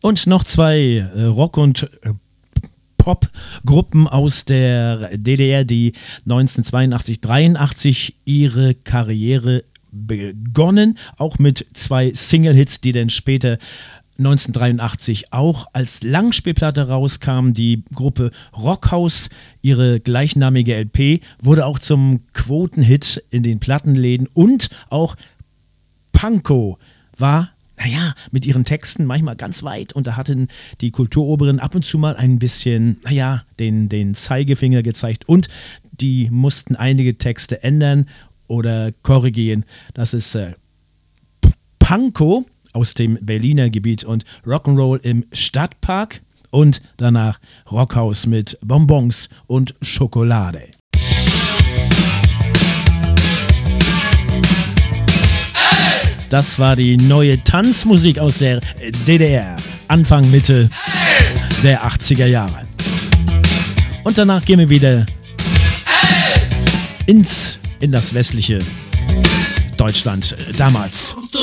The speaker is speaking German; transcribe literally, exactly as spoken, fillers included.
Und noch zwei äh, Rock- und äh, Pop-Gruppen aus der D D R, die neunzehnhundertzweiundachtzig dreiundachtzig ihre Karriere begonnen, auch mit zwei Single-Hits, die dann später neunzehnhundertdreiundachtzig auch als Langspielplatte rauskamen. Die Gruppe Rockhaus, ihre gleichnamige L P, wurde auch zum Quotenhit in den Plattenläden und auch Pankow war, naja, mit ihren Texten manchmal ganz weit und da hatten die Kulturoberen ab und zu mal ein bisschen, naja, den, den Zeigefinger gezeigt und die mussten einige Texte ändern oder korrigieren. Das ist äh, Pankow aus dem Berliner Gebiet und Rock'n'Roll im Stadtpark und danach Rockhaus mit Bonbons und Schokolade. Das war die neue Tanzmusik aus der D D R, Anfang, Mitte der achtziger Jahre. Und danach gehen wir wieder ins, in das westliche Deutschland damals.